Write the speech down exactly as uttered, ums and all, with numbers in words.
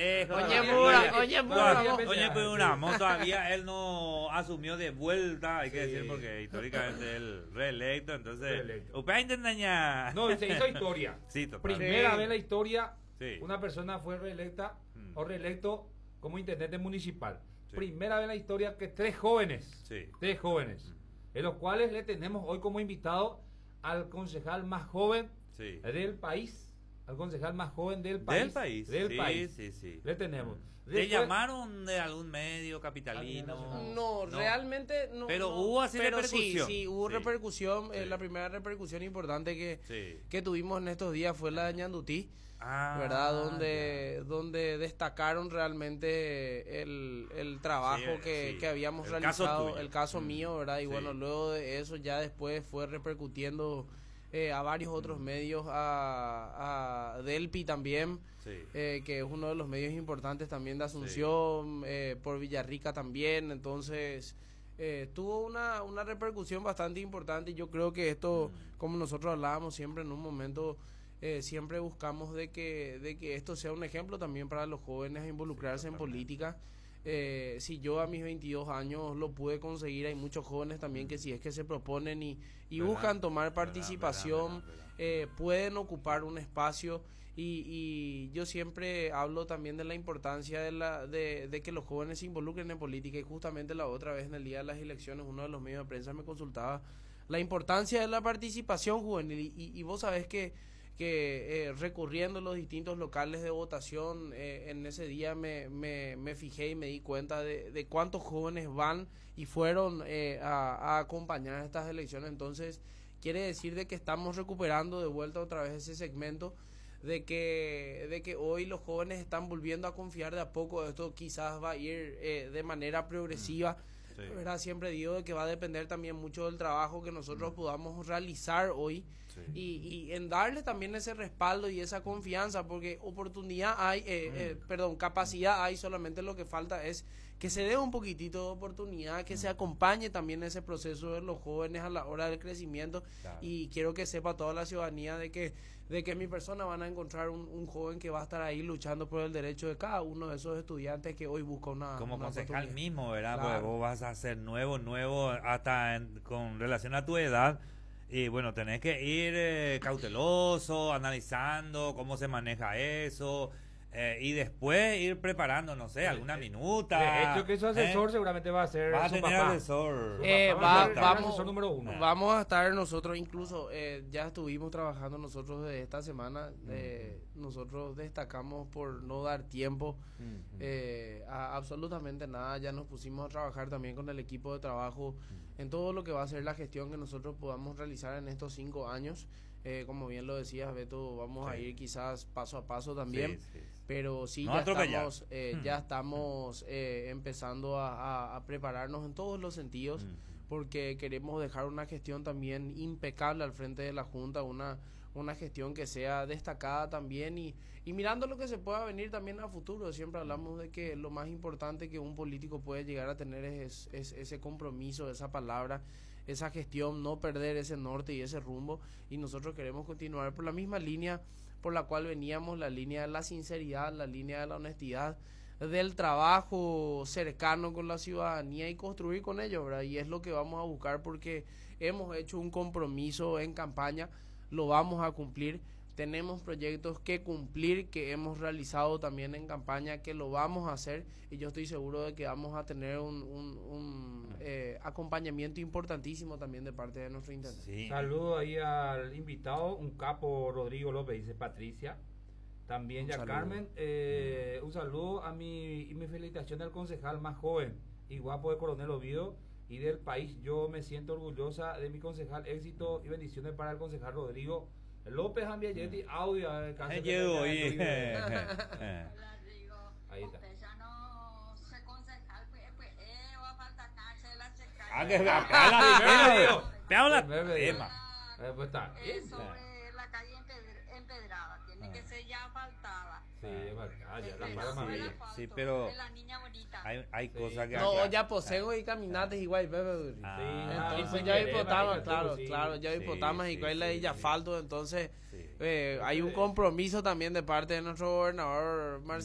lejos. Oye, pura, oye, pura. Oye, pura, todavía él no asumió de vuelta, hay que Sí. decir, porque históricamente él reelecto, entonces. Reelecto. ¿Usted intenta? No, se hizo historia. Sí, total. Primera Sí. vez en la historia, Sí. una persona fue reelecta Mm. o reelecto como intendente municipal. Sí. Primera vez en la historia que tres jóvenes, Sí. tres jóvenes, en los cuales le tenemos hoy como invitado al concejal más joven Sí. del país, al concejal más joven del país. Del país. Del sí, país. sí, sí. Le tenemos. ¿Te Después- llamaron de algún medio capitalino? No, realmente no. Pero no, hubo así pero repercusión. Sí, sí, hubo Sí. repercusión. eh, Sí. la primera repercusión importante que, Sí. que tuvimos en estos días fue la de Ñandutí, Ah, ¿verdad? Donde, donde destacaron realmente el, el trabajo Sí, que, sí. que habíamos El caso realizado, tuyo. el caso Mm. mío, ¿verdad? Y Sí. bueno, luego de eso ya después fue repercutiendo eh, a varios otros medios, a, a Delpi también. Sí. Eh, que es uno de los medios importantes también de Asunción, eh, por Villarrica también, entonces eh, tuvo una, una repercusión bastante importante y yo creo que esto, Mm. como nosotros hablábamos siempre en un momento, eh, siempre buscamos de que, de que esto sea un ejemplo también para los jóvenes a involucrarse Sí, en totalmente. política. Eh, si yo a mis veintidós años lo pude conseguir, hay muchos jóvenes también que si es que se proponen y, y ¿Verdad? buscan tomar ¿Verdad? participación, ¿Verdad? ¿Verdad? eh, pueden ocupar un espacio y, y yo siempre hablo también de la importancia de, la, de, de que los jóvenes se involucren en política y justamente la otra vez en el día de las elecciones uno de los medios de prensa me consultaba la importancia de la participación juvenil y, y, y vos sabés que que eh, recurriendo a los distintos locales de votación, eh, en ese día me, me, me fijé y me di cuenta de, de cuántos jóvenes van y fueron eh, a, a acompañar estas elecciones. Entonces, quiere decir de que estamos recuperando de vuelta otra vez ese segmento, de que, de que hoy los jóvenes están volviendo a confiar de a poco. Esto quizás va a ir eh, de manera progresiva. Sí. ¿Verdad? Siempre digo de que va a depender también mucho del trabajo que nosotros podamos realizar hoy. Sí. Y, y en darle también ese respaldo y esa confianza, porque oportunidad hay, eh, eh, perdón, capacidad hay, solamente lo que falta es que se dé un poquitito de oportunidad, que se acompañe también ese proceso de los jóvenes a la hora del crecimiento. Claro. Y quiero que sepa toda la ciudadanía de que de que mi persona van a encontrar un, un joven que va a estar ahí luchando por el derecho de cada uno de esos estudiantes que hoy busca una Como una concejal oportunidad. mismo, ¿verdad? Claro. Porque vos vas a ser nuevo, nuevo, hasta en- con relación a tu edad. Y bueno, tenés que ir eh, cauteloso, analizando cómo se maneja eso. eh, y después ir preparando, no sé, alguna minuta. De hecho, que su asesor ¿eh? seguramente va a ser Vas a su tener papá. asesor. Su Eh, papá va- a ser el vamos- asesor número uno. Vamos a estar nosotros, incluso eh, ya estuvimos trabajando nosotros de esta semana, eh, nosotros destacamos por no dar tiempo eh, a absolutamente nada, ya nos pusimos a trabajar también con el equipo de trabajo en todo lo que va a ser la gestión que nosotros podamos realizar en estos cinco años. Eh, como bien lo decías, Beto, vamos a Sí. ir quizás paso a paso también. Sí, sí. Pero sí, No ya atropellar. estamos, eh, ya estamos eh, empezando a, a- a prepararnos en todos los sentidos, Ujú. porque queremos dejar una gestión también impecable al frente de la Junta, una, una gestión que sea destacada también y, y mirando lo que se pueda venir también a futuro. Siempre hablamos de que lo más importante que un político puede llegar a tener es, es ese compromiso, esa palabra, esa gestión, no perder ese norte y ese rumbo, y nosotros queremos continuar por la misma línea por la cual veníamos, la línea de la sinceridad, la línea de la honestidad, del trabajo cercano con la ciudadanía y construir con ellos, ¿verdad? Y es lo que vamos a buscar porque hemos hecho un compromiso en campaña, lo vamos a cumplir. Tenemos proyectos que cumplir, que hemos realizado también en campaña, que lo vamos a hacer, y yo estoy seguro de que vamos a tener un, un, un eh, acompañamiento importantísimo también de parte de nuestro intendente. Sí. Saludo ahí al invitado, un capo Rodrigo López, dice Patricia. También Un ya saludo. Carmen, eh, un saludo a mi, y mi felicitación al concejal más joven y guapo de Coronel Oviedo y del país. Yo me siento orgullosa de mi concejal, éxito y bendiciones para el concejal Rodrigo López Ambiayetti, audio. a ver, Eh, cáncer de llego, la- oye. de- Eh. Hola, digo, Ahí está. usted ya no se concejal, pues, pues, eh, va a faltar cárcel, la checa. Ah, que habla de te habla Primer tema. Eh, pues está. Eh, sobre la calle empedr- empedrada, tiene que ser ya asfaltada. Sí, es verdad, ya la Empezamos para sí, el amarilla. asfalto sí, pero de la niña bonita. Hay, hay Sí. cosas que No, acá- ya posego y caminates igual, bebé. Ah, Entonces sí, ya sí, hipotama, sí, claro, sí, claro, ya sí, hipotama y sí, cuál sí, es de sí. asfalto, entonces Sí. eh, hay un compromiso también de parte de nuestro gobernador Marcelo